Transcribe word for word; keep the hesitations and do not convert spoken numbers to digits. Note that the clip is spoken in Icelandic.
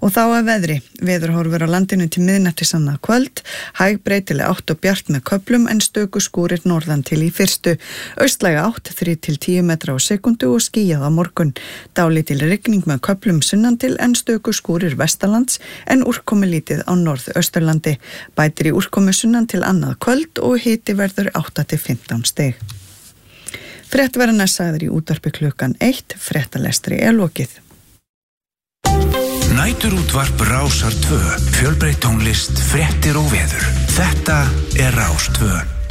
Og þá að veðri, veðurhorfur á landinu til miðnættis annað kvöld, hæg breytileg átt og bjart með köflum en stöku skúrir norðan til í fyrstu. Austlæga átt þrír til tíu metra á sekundu og skýjað á morgun. Dálítil rigning með köflum sunnan til en stöku skúrir vestanlands en úrkomi lítið á norðausturlandi. Bætir í úrkomi sunnan til annað kvöld og hiti verður átta til fimmtán stig. Fréttverðarnar sagðir í útvarpi klukkan eitt, fréttalestri er lokið. Næturútvarp Rásar tvö, fjölbreytt tónlist, fréttir og veður. Þetta er Rás tvö.